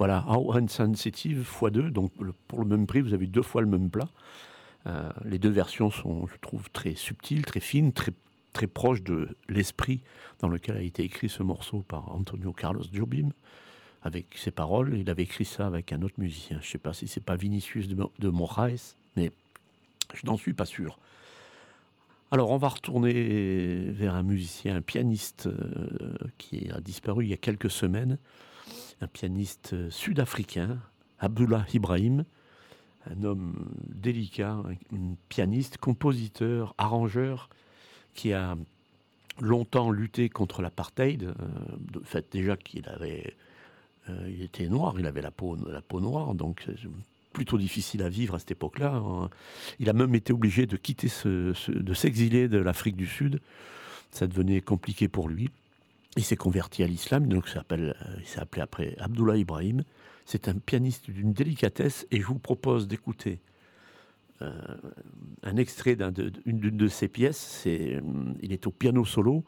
Voilà, How Insensitive x2, donc pour le même prix, vous avez 2 fois le même plat. Les 2 versions sont, je trouve, très subtiles, très fines, très proches de l'esprit dans lequel a été écrit ce morceau par Antonio Carlos Jobim, avec ses paroles. Il avait écrit ça avec un autre musicien. Je ne sais pas si c'est pas Vinicius de Moraes, mais je n'en suis pas sûr. Alors, on va retourner vers un musicien, un pianiste qui a disparu il y a quelques semaines, un pianiste sud-africain, Abdullah Ibrahim, un homme délicat, un pianiste, compositeur, arrangeur, qui a longtemps lutté contre l'apartheid. De fait, déjà il était noir, il avait la peau noire, donc plutôt difficile à vivre à cette époque-là. Il a même été obligé de quitter, de s'exiler de l'Afrique du Sud. Ça devenait compliqué pour lui. Il s'est converti à l'islam, donc il s'est appelé après Abdullah Ibrahim. C'est un pianiste d'une délicatesse, et je vous propose d'écouter un extrait d'une de ses pièces. Il est au piano solo,